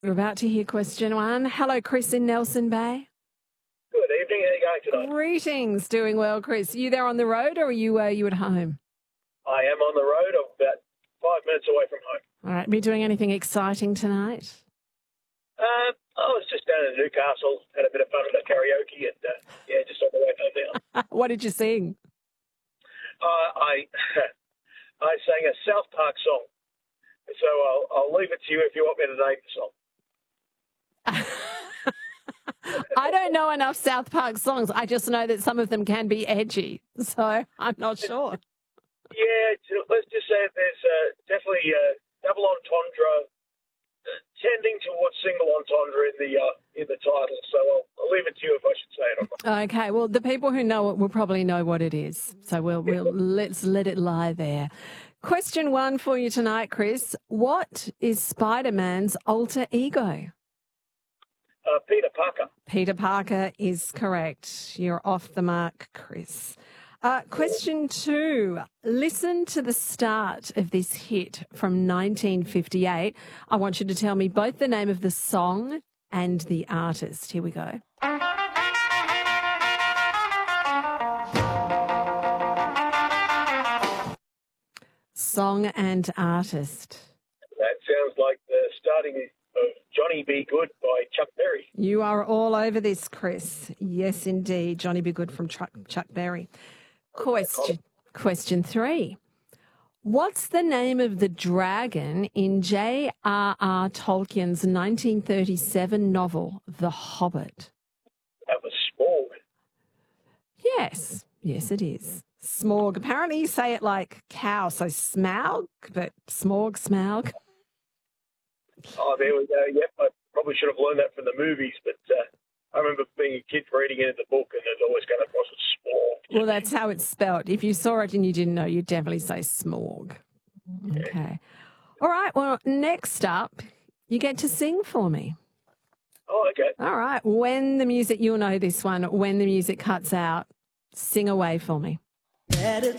We're about to hear question one. Hello, Chris in Nelson Bay. Good evening. How are you going tonight? Greetings. Doing well, Chris. Are you there on the road or are you at home? I am on the road. I'm about 5 minutes away from home. All right. Be doing anything exciting tonight? I was just down in Newcastle, had a bit of fun at the karaoke, and just on the way home now. What did you sing? I I sang a South Park song, so I'll leave it to you if you want me to name the song. I don't know enough South Park songs. I just know that some of them can be edgy, so I'm not sure. Yeah, let's just say there's definitely double entendre, tending towards single entendre in the title. So I'll leave it to you if I should say it or not. Okay, well, the people who know it will probably know what it is. So let's let it lie there. Question one for you tonight, Chris. What is Spider-Man's alter ego? Peter Parker. Peter Parker is correct. You're off the mark, Chris. Question two. Listen to the start of this hit from 1958. I want you to tell me both the name of the song and the artist. Here we go. Song and artist. That sounds like the starting of Johnny B. Good by Chuck Berry. You are all over this, Chris. Yes, indeed. Johnny B. Good from Chuck Berry. Question three. What's the name of the dragon in J.R.R. Tolkien's 1937 novel, The Hobbit? That was Smaug. Yes, it is. Smaug. Apparently you say it like cow, so Smaug, but Smaug. Oh, there we go. Yep, I probably should have learned that from the movies, but I remember being a kid reading it in the book and it always came across as Smaug. Well, that's how it's spelled. If you saw it and you didn't know, you'd definitely say Smaug. Yeah. Okay. All right, well, next up, you get to sing for me. Oh, okay. All right. You'll know this one, when the music cuts out, sing away for me. Let it